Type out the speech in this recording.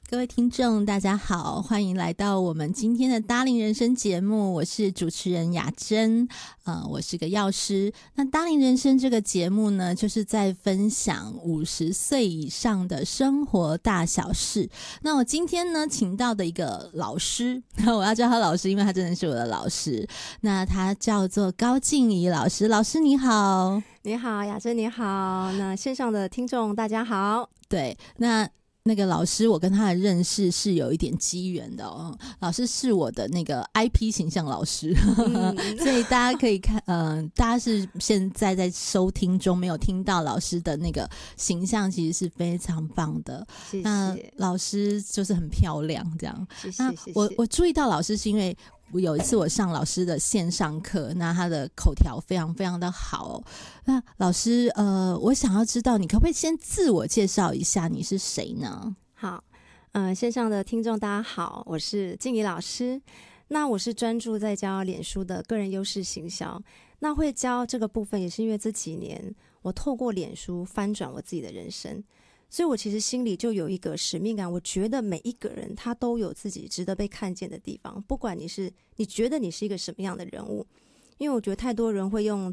各位听众大家好，欢迎来到我们今天的搭龄人生节目，我是主持人雅珍，我是个药师。那搭龄人生这个节目呢，就是在分享50岁以上的生活大小事。那我今天呢请到的一个老师，我要叫他老师，因为他真的是我的老师。那他叫做高静怡老师，老师你好。 你好，雅珍你好，那线上的听众大家好。 对，那个老师我跟他的认识是有一点机缘的哦，老师是我的那个 IP 形象老师，所以大家可以看，大家是现在在收听中没有听到老师的那个形象，其实是非常棒的。 谢谢。 那老师就是很漂亮，这样。 谢谢。 我注意到老师是因为有一次我上老师的线上课，那他的口条非常非常的好哦。那老师，我想要知道你可不可以先自我介绍一下你是谁呢？ 好，线上的听众大家好，我是静怡老师。那我是专注在教脸书的个人优势行销。那会教这个部分也是因为这几年我透过脸书翻转我自己的人生。所以我其实心里就有一个使命感，我觉得每一个人他都有自己值得被看见的地方，不管你觉得你是一个什么样的人物，因为我觉得太多人会用